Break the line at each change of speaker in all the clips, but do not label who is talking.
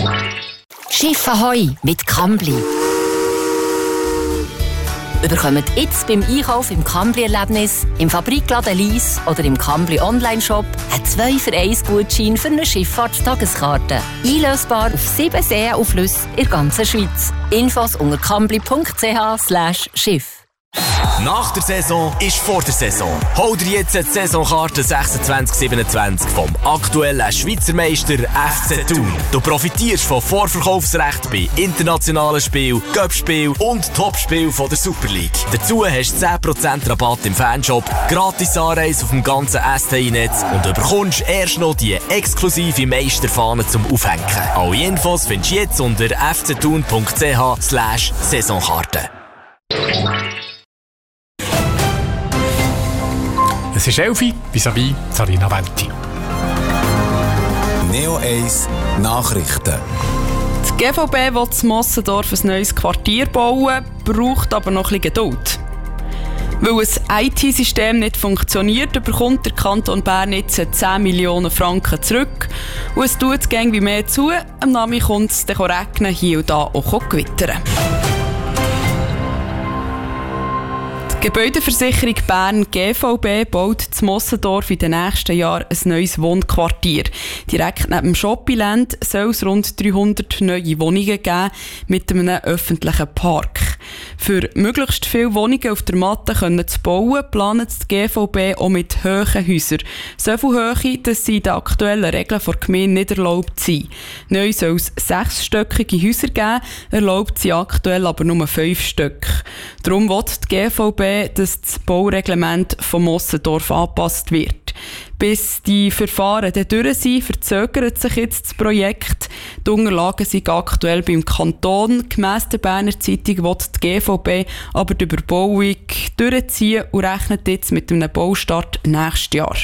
Schiff Ahoi mit Kambly. Bekommt jetzt beim Einkauf im Kambly-Erlebnis, im Fabrikladen Lies oder im Kambly Online-Shop einen 2-für-1-Gutschein für eine Schifffahrt-Tageskarte. Einlösbar auf 7 Seen und Flüsse in der ganzen Schweiz. Infos unter kambly.ch/Schiff.
Nach der Saison ist vor der Saison. Hol dir jetzt die Saisonkarte 26/27 vom aktuellen Schweizer Meister FC Thun. Du profitierst von Vorverkaufsrecht bei internationalen Spielen, Cup-Spielen und Topspielen von der Super League. Dazu hast du 10% Rabatt im Fanshop, gratis Anreise auf dem ganzen STI-Netz und du bekommst erst noch die exklusive Meisterfahne zum Aufhängen. Alle Infos findest du jetzt unter fcthun.ch/Saisonkarte.
Es ist 11 Uhr, vis-à-vis Sarina Velti.
Neo 1 Nachrichten.
Die GVB will in Mossendorf ein neues Quartier bauen, braucht aber noch ein bisschen Geduld. Weil ein IT-System nicht funktioniert, bekommt der Kanton Bern jetzt 10 Millionen Franken zurück. Und es tut wie mehr zu. Am Nami kommt es dann regnen, hier und da auch gewittern. Die Gebäudeversicherung Bern GVB baut in Mossendorf in den nächsten Jahren ein neues Wohnquartier. Direkt neben dem Shoppingland soll es rund 300 neue Wohnungen geben mit einem öffentlichen Park. Für möglichst viele Wohnungen auf der Matte zu bauen, plant die GVB auch mit hohen Häusern. So viel Höhe, dass sie in den aktuellen Regeln der Gemeinde nicht erlaubt sind. Neu soll es 6-stöckige Häuser geben, erlaubt sie aktuell aber nur 5 Stück. Darum will die GVB, dass das Baureglement von Mossendorf angepasst wird. Bis die Verfahren dann durch sind, verzögert sich jetzt das Projekt. Die Unterlagen sind aktuell beim Kanton. Gemäss der Berner Zeitung will die GVB aber die Überbauung durchziehen und rechnet jetzt mit einem Baustart nächstes Jahr.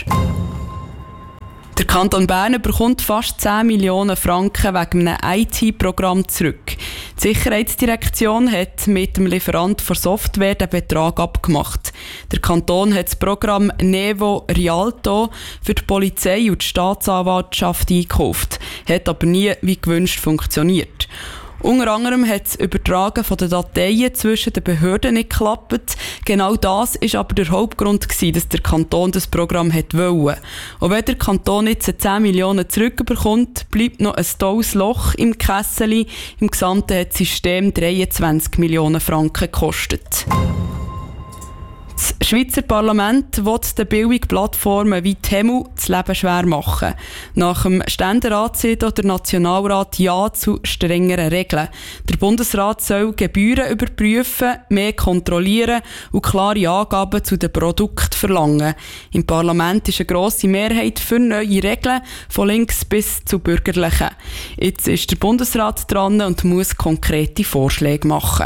Der Kanton Bern bekommt fast 10 Millionen Franken wegen einem IT-Programm zurück. Die Sicherheitsdirektion hat mit dem Lieferant von Software den Betrag abgemacht. Der Kanton hat das Programm Nevo Rialto für die Polizei und die Staatsanwaltschaft eingekauft, hat aber nie wie gewünscht funktioniert. Unter anderem hat das Übertragen von den Dateien zwischen den Behörden nicht geklappt. Genau das war aber der Hauptgrund, dass der Kanton das Programm wollte. Und wenn der Kanton jetzt 10 Millionen zurückbekommt, bleibt noch ein tolles Loch im Kessel. Im Gesamten hat das System 23 Millionen Franken gekostet. Das Schweizer Parlament will den Bildungsplattformen wie Temu das Leben schwer machen. Nach dem Ständerat sagt der Nationalrat Ja zu strengeren Regeln. Der Bundesrat soll Gebühren überprüfen, mehr kontrollieren und klare Angaben zu den Produkten verlangen. Im Parlament ist eine grosse Mehrheit für neue Regeln, von links bis zu bürgerlichen. Jetzt ist der Bundesrat dran und muss konkrete Vorschläge machen.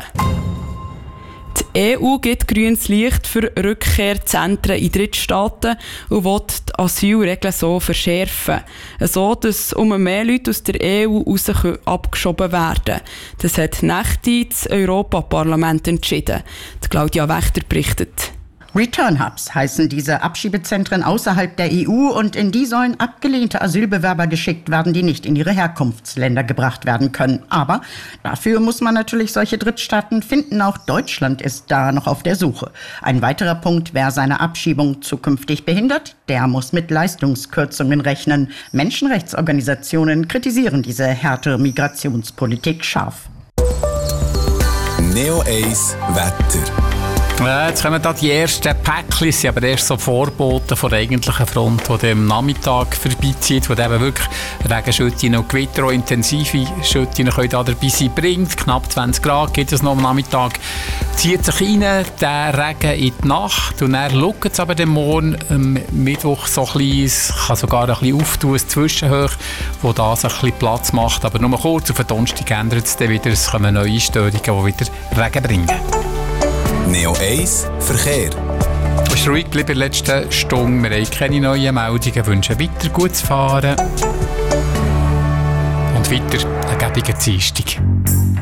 Die EU gibt grünes Licht für Rückkehrzentren in Drittstaaten und will die Asylregeln so verschärfen. So, dass mehr Leute aus der EU raus abgeschoben werden können. Das hat Nächte das Europaparlament entschieden. Die Claudia Wächter berichtet.
Return Hubs heißen diese Abschiebezentren außerhalb der EU und in die sollen abgelehnte Asylbewerber geschickt werden, die nicht in ihre Herkunftsländer gebracht werden können. Aber dafür muss man natürlich solche Drittstaaten finden. Auch Deutschland ist da noch auf der Suche. Ein weiterer Punkt, wer seine Abschiebung zukünftig behindert, der muss mit Leistungskürzungen rechnen. Menschenrechtsorganisationen kritisieren diese härtere Migrationspolitik scharf.
Neo 1 Wetter.
Jetzt kommen da die ersten Päckchen, sind aber erst so Vorboten von der eigentlichen Front, die am Nachmittag vorbeizieht, wo eben wirklich Regenschütten und Gewitter, auch intensive Schütten können da dabei sein, bringt. Knapp 20 Grad geht es noch am Nachmittag. Zieht sich rein, der Regen in die Nacht und dann schaut es aber den Morgen am Mittwoch so ein bisschen, es kann sogar ein bisschen auftun, ein Zwischenhoch, wo das ein bisschen Platz macht. Aber nur kurz, auf den Donnerstag ändert es dann wieder, es kommen neue Störungen, die wieder Regen bringen.
Neo 1 Verkehr.
Es ist ruhig geblieben in der letzten Stunde. Wir haben keine neuen Meldungen. Wünschen weiter gutes Fahren. Und weiter einen gäbigen Dienstag.